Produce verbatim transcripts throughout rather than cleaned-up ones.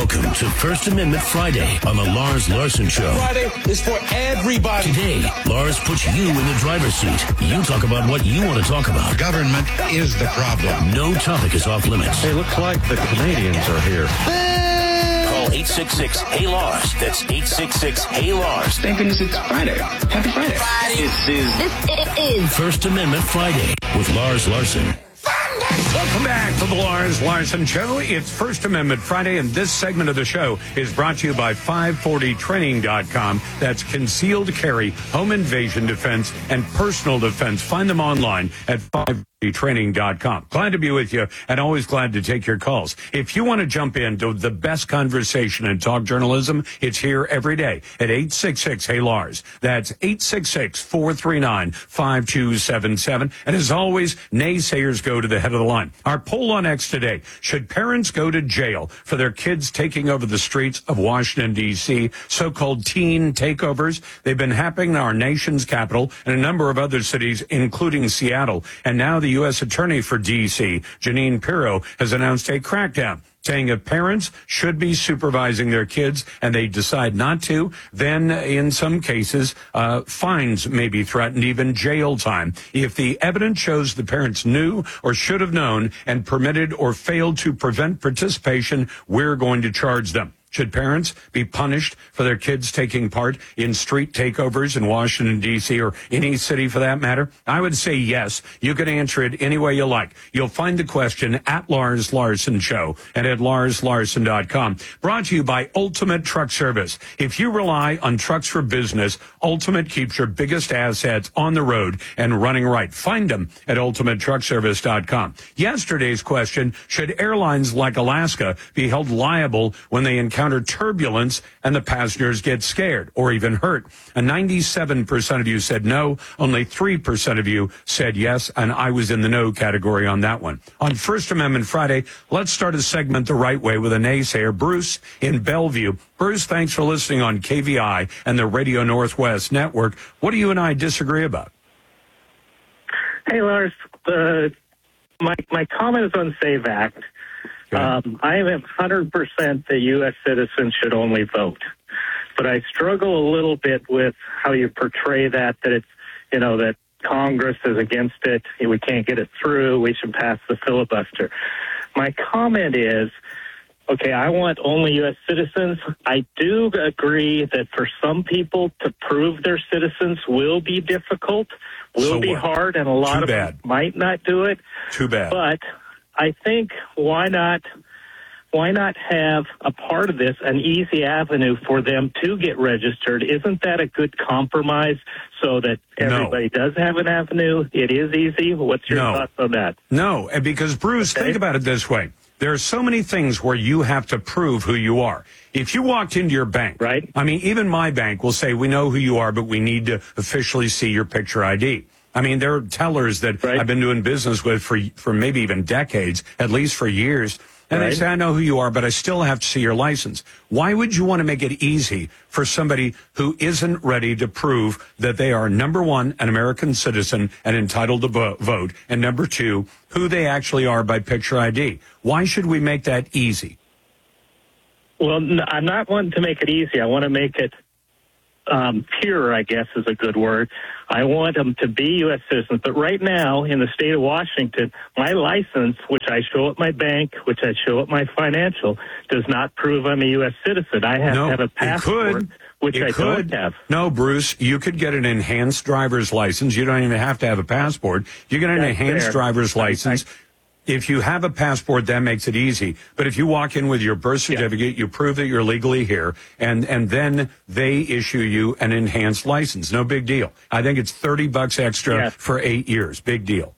Welcome to First Amendment Friday on the Lars Larson Show. Friday is for everybody. Today, Lars puts you in the driver's seat. You talk about what you want to talk about. Government is the problem. No topic is off limits. Hey, looks like the Canadians are here. Call eight six six, H E Y, Lars. That's eight six six, H E Y, Lars. Thank goodness it's Friday. Happy Friday. Friday. This is, this is First Amendment Friday with Lars Larson. Welcome back to the Lars Larson Show. It's First Amendment Friday, and this segment of the show is brought to you by five forty training dot com. That's concealed carry, home invasion defense, and personal defense. Find them online at five forty training dot com. Glad to be with you, and always glad to take your calls. If you want to jump into the best conversation in talk journalism, it's here every day at eight six six, H E Y, Lars. That's eight six six, four three nine, five two seven seven. And as always, naysayers go to the head of the line. Our poll on X today: should parents go to jail for their kids taking over the streets of Washington, D C? So-called teen takeovers. They've been happening in our nation's capital and a number of other cities, including Seattle. And now the U S Attorney for D C, Jeanine Pirro, has announced a crackdown, saying if parents should be supervising their kids and they decide not to, then in some cases, uh, fines may be threatened, even jail time. If the evidence shows the parents knew or should have known and permitted or failed to prevent participation, we're going to charge them. Should parents be punished for their kids taking part in street takeovers in Washington, D C, or any city for that matter? I would say yes. You can answer it any way you like. You'll find the question at Lars Larson Show and at lars larson dot com. Brought to you by Ultimate Truck Service. If you rely on trucks for business, Ultimate keeps your biggest assets on the road and running right. Find them at ultimate truck service dot com. Yesterday's question: should airlines like Alaska be held liable when they encounter encounter turbulence and the passengers get scared or even hurt? And ninety-seven percent of you said no. Only three percent of you said yes, and I was in the no category on that one. On First Amendment Friday, let's start a segment the right way with a naysayer, Bruce in Bellevue. Bruce, thanks for listening on K V I and the Radio Northwest Network. What do you and I disagree about? Hey, Lars. Uh, my, my comment is on SAVE Act. Um, I am one hundred percent that U S citizens should only vote. But I struggle a little bit with how you portray that, that it's, you know, that Congress is against it, we can't get it through, we should pass the filibuster. My comment is, okay, I want only U S citizens. I do agree that for some people to prove they're citizens will be difficult, will so be what? hard, and a lot Too of bad. them might not do it. Too bad. But I think why not why not have a part of this an easy avenue for them to get registered? Isn't that a good compromise so that everybody no. does have an avenue? It is easy. What's your no. thoughts on that? No, and because, Bruce, okay. think about it this way. There are so many things where you have to prove who you are. If you walked into your bank, right? I mean, even my bank will say, we know who you are, but we need to officially see your picture I D. I mean, there are tellers that right. I've been doing business with for for maybe even decades, at least for years. And right. they say, I know who you are, but I still have to see your license. Why would you want to make it easy for somebody who isn't ready to prove that they are, number one, an American citizen and entitled to vote, and number two, who they actually are by picture I D? Why should we make that easy? Well, I'm not wanting to make it easy. I want to make it Um, pure, I guess, is a good word. I want them to be U S citizens. But right now, in the state of Washington, my license, which I show at my bank, which I show at my financial, does not prove I'm a U S citizen. I have no, to have a passport, could. which it I could. don't have. No, Bruce, you could get an enhanced driver's license. You don't even have to have a passport. You get an That's enhanced fair. driver's license. I, I, If you have a passport, that makes it easy. But if you walk in with your birth certificate, yeah. you prove that you're legally here, and, and then they issue you an enhanced license. No big deal. I think it's thirty bucks extra yeah. for eight years. Big deal.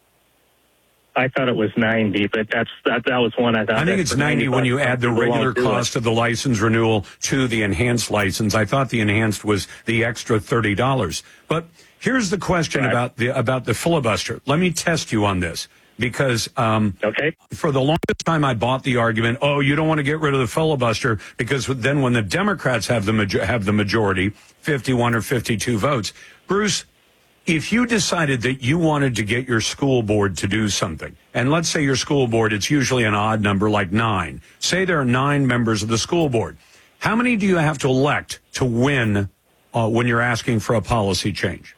I thought it was ninety, but that's that, that was one I thought. I think it's ninety when you add the regular cost of the license renewal to the enhanced license. I thought the enhanced was the extra thirty dollars. But here's the question right. about the about the filibuster. Let me test you on this. Because um, okay. for the longest time, I bought the argument, oh, you don't want to get rid of the filibuster because then when the Democrats have the, have the majority, fifty-one or fifty-two votes, Bruce, if you decided that you wanted to get your school board to do something, and let's say your school board, it's usually an odd number like nine. Say there are nine members of the school board. How many do you have to elect to win uh, when you're asking for a policy change?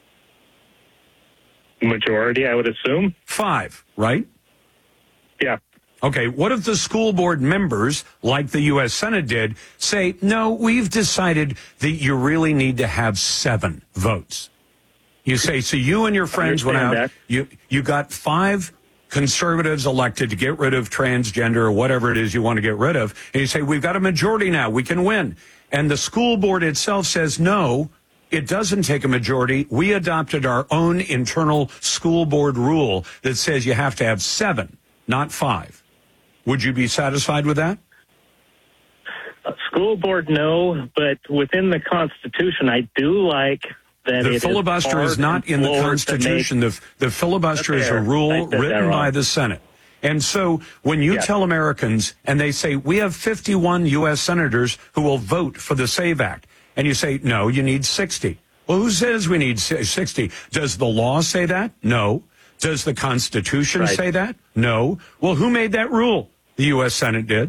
Majority, I would assume. Five, right? Yeah. Okay, what if the school board members, like the U S Senate did, say, no, we've decided that you really need to have seven votes? You say, so you and your friends went out, that. you you got five conservatives elected to get rid of transgender or whatever it is you want to get rid of, and you say, we've got a majority now, we can win. And the school board itself says, no, it doesn't take a majority. We adopted our own internal school board rule that says you have to have seven, not five. Would you be satisfied with that? Uh, school board, no, but within the Constitution, I do like that the it filibuster is, is not in the Constitution. The, the filibuster is a rule written by the Senate. And so when you yes. tell Americans, and they say, we have fifty-one U S senators who will vote for the SAVE Act, and you say, no, you need sixty. Well, who says we need sixty? Does the law say that? No. Does the Constitution right. say that? No. Well, who made that rule? The U S Senate did.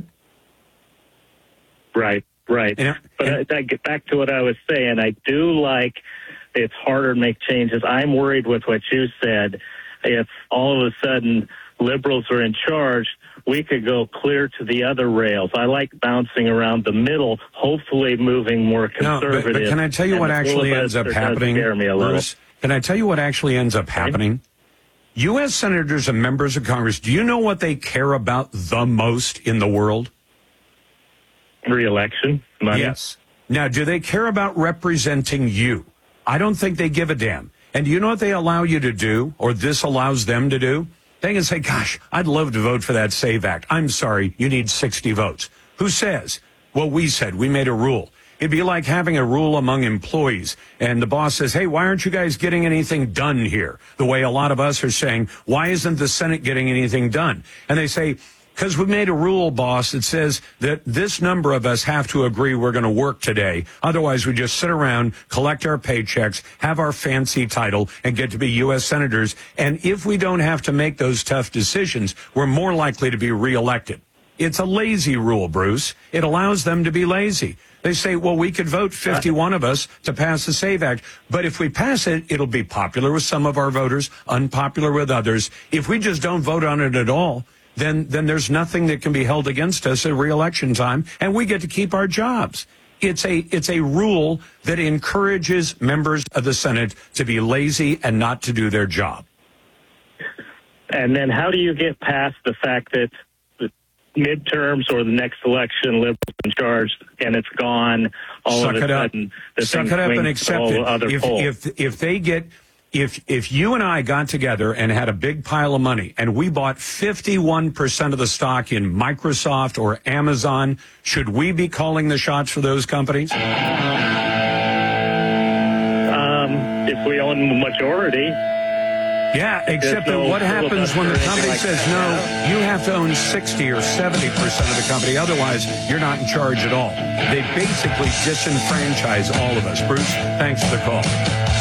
Right, right. And, but and, I, I get back to what I was saying. I do like it's harder to make changes. I'm worried with what you said. If all of a sudden liberals are in charge, we could go clear to the other rails. I like bouncing around the middle, hopefully moving more conservative. No, but, but can I tell you what actually ends up happening, Bruce? Can I tell you what actually ends up happening? U S senators and members of Congress, do you know what they care about the most in the world? Re-election. Money. Yes. Now, do they care about representing you? I don't think they give a damn. And do you know what they allow you to do, or this allows them to do? They can say, gosh, I'd love to vote for that SAVE Act. I'm sorry, you need sixty votes. Who says? Well, we said, we made a rule. It'd be like having a rule among employees, and the boss says, hey, why aren't you guys getting anything done here? The way a lot of us are saying, why isn't the Senate getting anything done? And they say, because we made a rule, boss, that says that this number of us have to agree we're going to work today. Otherwise, we just sit around, collect our paychecks, have our fancy title, and get to be U S senators. And if we don't have to make those tough decisions, we're more likely to be reelected. It's a lazy rule, Bruce. It allows them to be lazy. They say, well, we could vote fifty-one of us to pass the SAVE Act, but if we pass it, it'll be popular with some of our voters, unpopular with others. If we just don't vote on it at all, then then there's nothing that can be held against us at re-election time, and we get to keep our jobs. It's a it's a rule that encourages members of the Senate to be lazy and not to do their job. And then how do you get past the fact that the midterms or the next election, liberals in charge, and it's gone all Suck of a it up. sudden? The Suck thing it up and swings accept all it. other If, polls. if if they get if if you and I got together and had a big pile of money and we bought fifty-one percent of the stock in Microsoft or Amazon, should we be calling the shots for those companies? Um, if we own the majority. Yeah, except that what happens when the company says, no, you have to own sixty or seventy percent of the company, otherwise you're not in charge at all. They basically disenfranchise all of us. Bruce, thanks for the call.